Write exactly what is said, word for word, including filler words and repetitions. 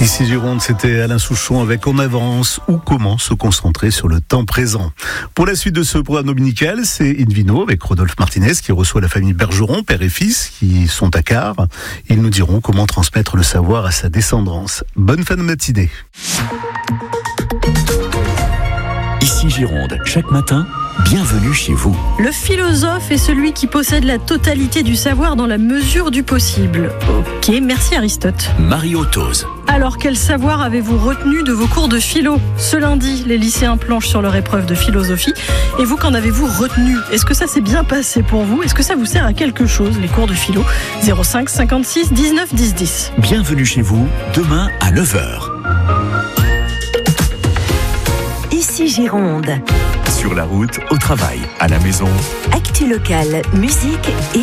Ici Gironde, c'était Alain Souchon avec On avance ou comment se concentrer sur le temps présent. Pour la suite de ce programme dominical, c'est Invino avec Rodolphe Martinez qui reçoit la famille Bergeron, père et fils, qui sont à Car. Ils nous diront comment transmettre le savoir à sa descendance. Bonne fin de matinée. Ici Gironde, chaque matin, bienvenue chez vous. Le philosophe est celui qui possède la totalité du savoir dans la mesure du possible. Ok, merci Aristote. Mario Tose. Alors, quel savoir avez-vous retenu de vos cours de philo ? Ce lundi, les lycéens planchent sur leur épreuve de philosophie. Et vous, qu'en avez-vous retenu ? Est-ce que ça s'est bien passé pour vous ? Est-ce que ça vous sert à quelque chose, les cours de philo ? zéro cinq cinquante-six dix-neuf dix dix. Bienvenue chez vous, demain à neuf heures. Ici Gironde. Sur la route, au travail, à la maison. Actu locale, musique et